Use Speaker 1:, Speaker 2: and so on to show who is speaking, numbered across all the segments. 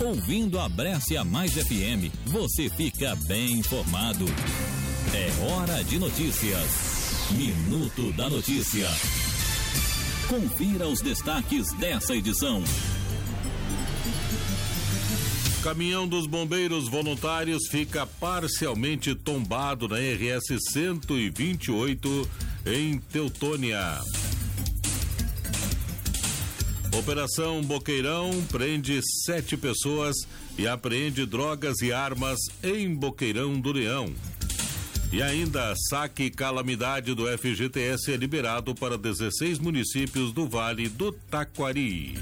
Speaker 1: Ouvindo a Brescia Mais FM, você fica bem informado. É hora de notícias. Minuto da Notícia. Confira os destaques dessa edição.
Speaker 2: Caminhão dos bombeiros voluntários fica parcialmente tombado na RS 128 em Teutônia. Operação Boqueirão prende 7 pessoas e apreende drogas e armas em Boqueirão do Leão. E ainda, saque calamidade do FGTS é liberado para 16 municípios do Vale do Taquari.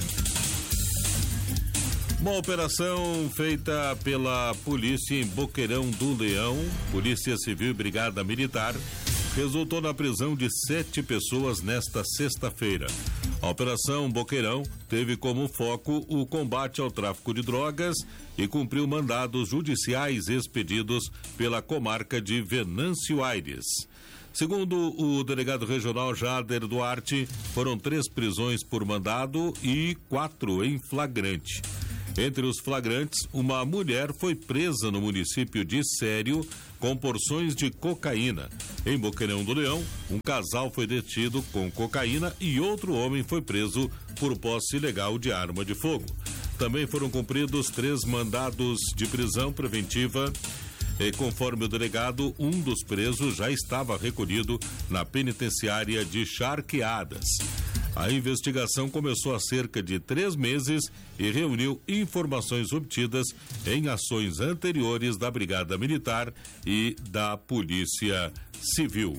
Speaker 2: Uma operação feita pela polícia em Boqueirão do Leão, Polícia Civil e Brigada Militar, resultou na prisão de 7 pessoas nesta sexta-feira. A Operação Boqueirão teve como foco o combate ao tráfico de drogas e cumpriu mandados judiciais expedidos pela comarca de Venâncio Aires. Segundo o delegado regional Jader Duarte, foram 3 prisões por mandado e 4 em flagrante. Entre os flagrantes, uma mulher foi presa no município de Sério com porções de cocaína. Em Boqueirão do Leão, um casal foi detido com cocaína e outro homem foi preso por posse ilegal de arma de fogo. Também foram cumpridos 3 mandados de prisão preventiva e, conforme o delegado, um dos presos já estava recolhido na penitenciária de Charqueadas. A investigação começou há cerca de 3 meses e reuniu informações obtidas em ações anteriores da Brigada Militar e da Polícia Civil.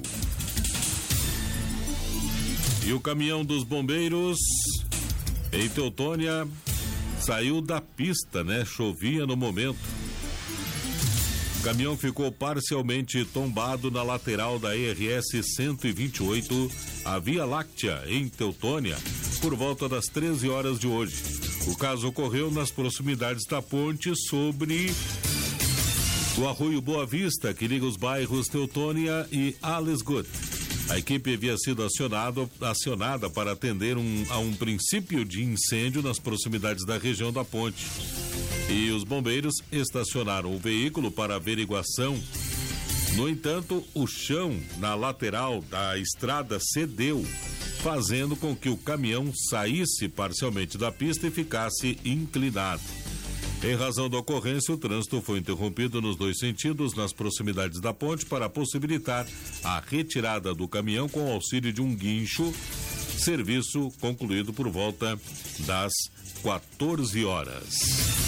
Speaker 2: E o caminhão dos bombeiros em Teutônia saiu da pista, Chovia no momento. O caminhão ficou parcialmente tombado na lateral da RS 128, a Via Láctea, em Teutônia, por volta das 13 horas de hoje. O caso ocorreu nas proximidades da ponte sobre o Arroio Boa Vista, que liga os bairros Teutônia e Alesgut. A equipe havia sido acionada para atender a um princípio de incêndio nas proximidades da região da ponte. E os bombeiros estacionaram o veículo para averiguação. No entanto, o chão na lateral da estrada cedeu, fazendo com que o caminhão saísse parcialmente da pista e ficasse inclinado. Em razão da ocorrência, o trânsito foi interrompido nos 2 sentidos nas proximidades da ponte para possibilitar a retirada do caminhão com o auxílio de um guincho, serviço concluído por volta das 14 horas.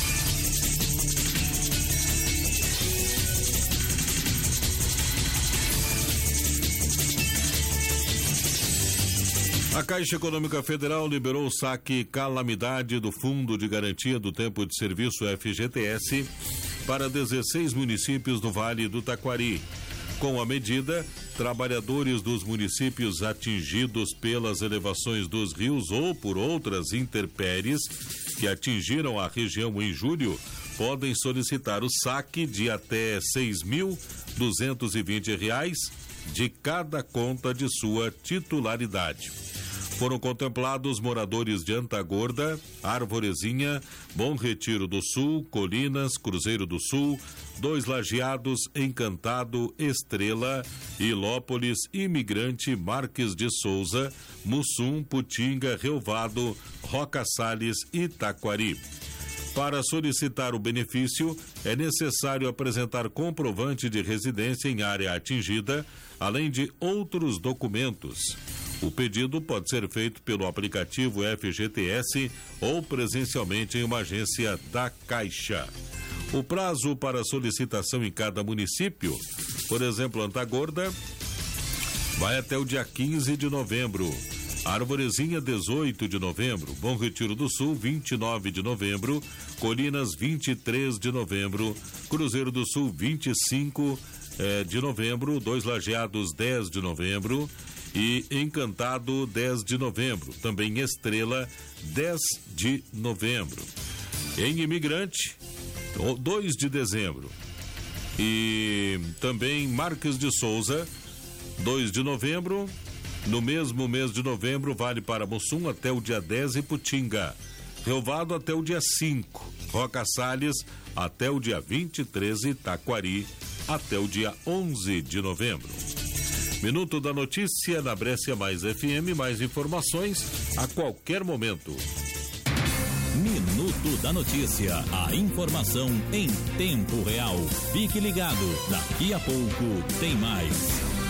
Speaker 2: A Caixa Econômica Federal liberou o saque calamidade do Fundo de Garantia do Tempo de Serviço FGTS para 16 municípios do Vale do Taquari. Com a medida, trabalhadores dos municípios atingidos pelas elevações dos rios ou por outras intempéries que atingiram a região em julho podem solicitar o saque de até R$ 6.220 de cada conta de sua titularidade. Foram contemplados moradores de Antagorda, Arvorezinha, Bom Retiro do Sul, Colinas, Cruzeiro do Sul, 2 Lajeados, Encantado, Estrela, Ilópolis, Imigrante, Marques de Souza, Mussum, Putinga, Relvado, Roca Salles e Taquari. Para solicitar o benefício, é necessário apresentar comprovante de residência em área atingida, além de outros documentos. O pedido pode ser feito pelo aplicativo FGTS ou presencialmente em uma agência da Caixa. O prazo para solicitação em cada município, por exemplo, Antagorda, vai até o dia 15 de novembro. Arvorezinha, 18 de novembro. Bom Retiro do Sul, 29 de novembro. Colinas, 23 de novembro. Cruzeiro do Sul, 25 de novembro. 2 Lajeados, 10 de novembro. E Encantado, 10 de novembro. Também Estrela, 10 de novembro. Em Imigrante, 2 de dezembro. E também Marques de Souza, 2 de novembro. No mesmo mês de novembro, vale para Mussum até o dia 10 e Putinga. Rio Vado até o dia 5, Roca Salles até o dia 23 e Taquari até o dia 11 de novembro. Minuto da Notícia na Brescia Mais FM, mais informações a qualquer momento.
Speaker 1: Minuto da Notícia, a informação em tempo real. Fique ligado, daqui a pouco tem mais.